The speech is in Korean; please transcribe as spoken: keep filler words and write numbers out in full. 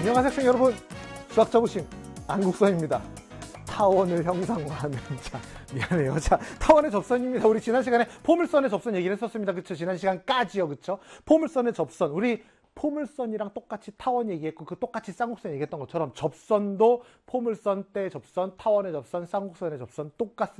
안녕하세요 학생 여러분, 수학 자부심 안국선입니다. 타원을 형상화하는 자, 미안해요. 자, 타원의 접선입니다. 우리 지난 시간에 포물선의 접선 얘기를 했었습니다. 그쵸? 지난 시간까지요. 그쵸? 포물선의 접선, 우리 포물선이랑 똑같이 타원 얘기했고 그 똑같이 쌍곡선 얘기했던 것처럼 접선도 포물선 때 접선, 타원의 접선, 쌍곡선의 접선 똑같습니다.